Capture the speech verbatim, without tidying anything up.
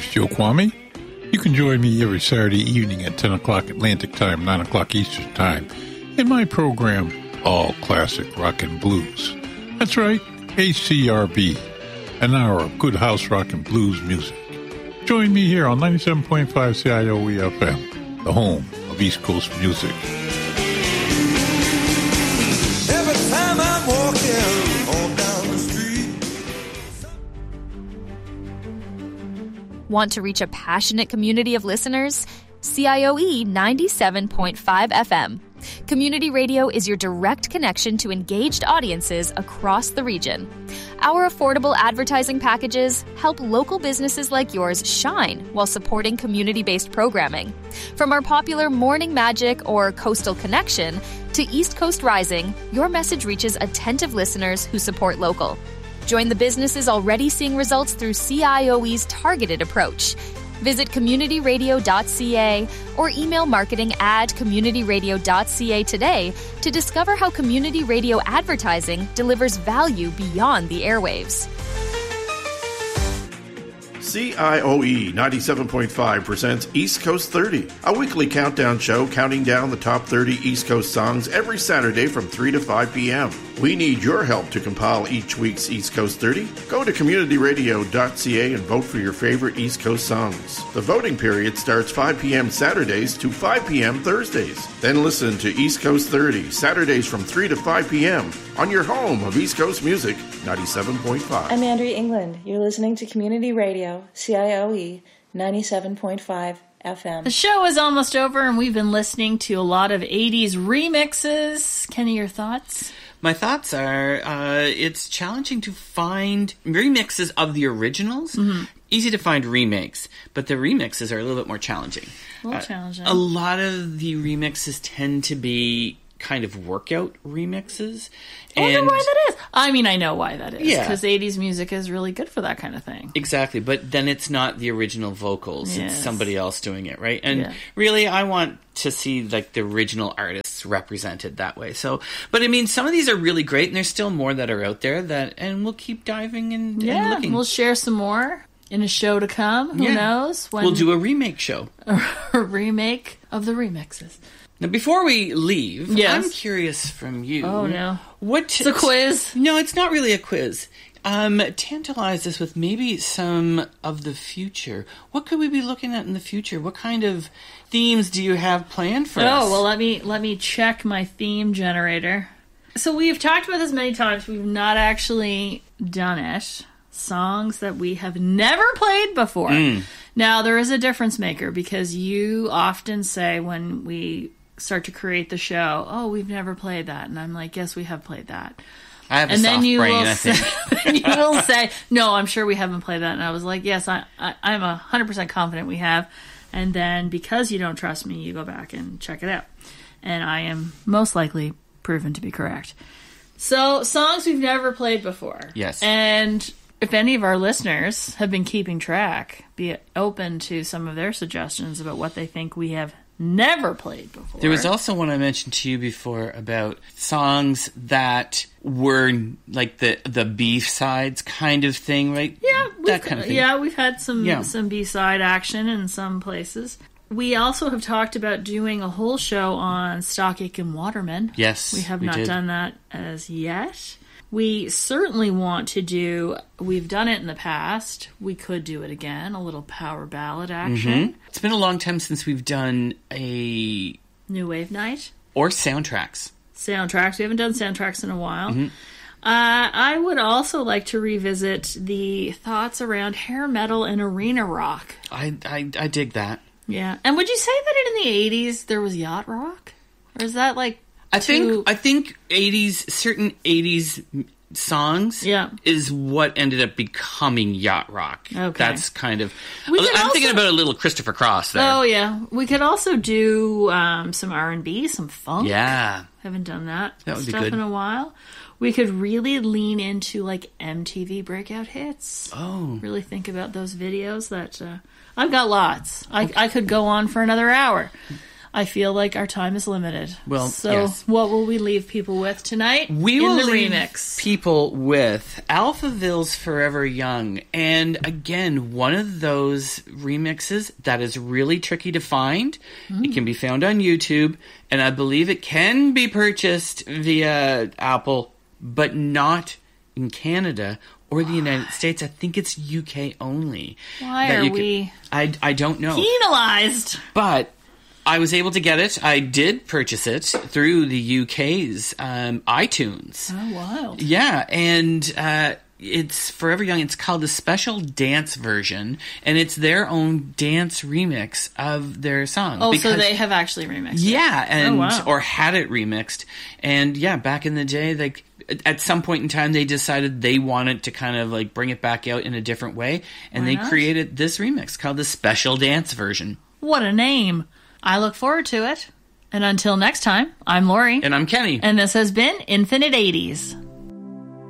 name's Joe Kwame. You can join me every Saturday evening at ten o'clock Atlantic Time, nine o'clock Eastern Time, in my program, All Classic Rock and Blues. That's right, H C R B, an hour of good house rock and blues music. Join me here on ninety-seven point five C I O E F M, the home of East Coast music. Every time I'm walking on down the street. Want to reach a passionate community of listeners? C I O E ninety-seven point five F M. Community radio is your direct connection to engaged audiences across the region. Our affordable advertising packages help local businesses like yours shine while supporting community-based programming. From our popular Morning Magic or Coastal Connection to East Coast Rising, your message reaches attentive listeners who support local. Join the businesses already seeing results through C I O E's targeted approach. Visit community radio dot c a or email marketing at community radio dot c a today to discover how community radio advertising delivers value beyond the airwaves. C I O E ninety-seven point five presents East Coast thirty, a weekly countdown show counting down the top thirty East Coast songs every Saturday from three to five p.m. We need your help to compile each week's East Coast thirty. Go to community radio dot c a and vote for your favorite East Coast songs. The voting period starts five p.m. Saturdays to five p.m. Thursdays. Then listen to East Coast thirty, Saturdays from three to five p.m. on your home of East Coast Music, ninety-seven point five. I'm Andrea England. You're listening to Community Radio, C I O E, ninety-seven point five F M. The show is almost over, and we've been listening to a lot of eighties remixes. Kenny, your thoughts? My thoughts are, uh, it's challenging to find remixes of the originals. Mm-hmm. Easy to find remakes, but the remixes are a little bit more challenging. A little uh, challenging. A lot of the remixes tend to be kind of workout remixes. I wonder and why that is. I mean, I know why that is. Yeah. Because eighties music is really good for that kind of thing. Exactly, but then it's not the original vocals. Yes. It's somebody else doing it, right? And Yeah. really, I want to see like the original artists represented that way. So, but I mean, some of these are really great, and there's still more that are out there that, and we'll keep diving and, Yeah, and looking. we'll share some more in a show to come. Who Yeah. knows? When We'll do a remake show. a remake of the remixes. Now, before we leave, Yes. I'm curious from you. Oh, no. What It's a quiz. No, it's not really a quiz. Um, tantalize us with maybe some of the future. What could we be looking at in the future? What kind of themes do you have planned for oh, us? well, let me let me check my theme generator. So we've talked about this many times. We've not actually done it. Songs that we have never played before. Mm. Now, there is a difference maker because you often say when we start to create the show, oh, we've never played that. And I'm like, yes, we have played that. I have a and soft then you brain, will I say, think. then you will say, no, I'm sure we haven't played that. And I was like, yes, I, I, I'm one hundred percent confident we have. And then because you don't trust me, you go back and check it out. And I am most likely proven to be correct. So, songs we've never played before. Yes. And if any of our listeners have been keeping track, be open to some of their suggestions about what they think we have never played before. There was also one I mentioned to you before about songs that were like the the B-sides kind of thing, right? Yeah, that kind of thing. Yeah, we've had some Yeah. some B-side action in some places. We also have talked about doing a whole show on Stock Aitken Waterman. Yes, We have we not did. done that as yet. We certainly want to do, we've done it in the past, we could do it again, a little power ballad action. Mhm. It's been a long time since we've done a... New Wave Night. Or soundtracks. Soundtracks. We haven't done soundtracks in a while. Mm-hmm. Uh, I would also like to revisit the thoughts around hair metal and arena rock. I, I, I dig that. Yeah. And would you say that in the eighties there was yacht rock? Or is that like I too... think I think eighties certain eighties songs Yeah. is what ended up becoming yacht rock. Okay. That's kind of We I'm could also- thinking about a little Christopher Cross there. Oh, yeah. We could also do um, some R and B, some funk. Yeah. Haven't done that, That would be stuff good. in a while. We could really lean into like M T V breakout hits. Oh. Really think about those videos that uh, I've got lots. I, I could go on for another hour. I feel like our time is limited. Well, so yes. what will we leave people with tonight? We in will the leave remix? people with Alphaville's Forever Young. And again, one of those remixes that is really tricky to find. Mm. It can be found on YouTube, and I believe it can be purchased via Apple, but not in Canada or the United States. I think it's U K only. Why are can, we I, I don't know. penalized? But I was able to get it. I did purchase it through the U K's um, iTunes. Oh, wild. Yeah, and uh, it's Forever Young. It's called the Special Dance Version, and it's their own dance remix of their song. Oh, because, so they have actually remixed yeah, it. and oh, wow. or had it remixed. And yeah, back in the day, like at some point in time, they decided they wanted to kind of like bring it back out in a different way, and Why they not? created this remix called the Special Dance Version. What a name. I look forward to it. And until next time, I'm Lori. And I'm Kenny. And this has been Infinite eighties.